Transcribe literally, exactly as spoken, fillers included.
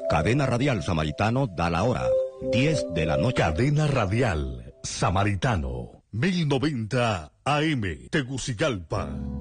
Cadena Radial Samaritano da la hora, diez de la noche. Cadena Radial Samaritano, mil noventa A M, Tegucigalpa.